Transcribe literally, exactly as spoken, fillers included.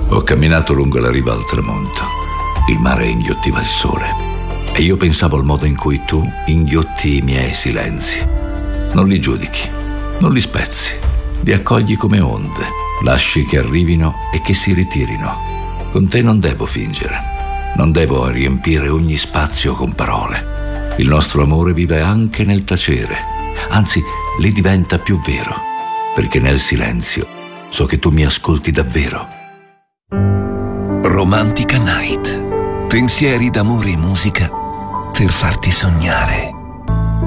Ho camminato lungo la riva al tramonto. Il mare inghiottiva il sole. E io pensavo al modo in cui tu inghiotti i miei silenzi. Non li giudichi, non li spezzi. Li accogli come onde. Lasci che arrivino e che si ritirino. Con te non devo fingere. Non devo riempire ogni spazio con parole. Il nostro amore vive anche nel tacere. Anzi, li diventa più vero. Perché nel silenzio so che tu mi ascolti davvero. Romantica Night. Pensieri d'amore e musica per farti sognare.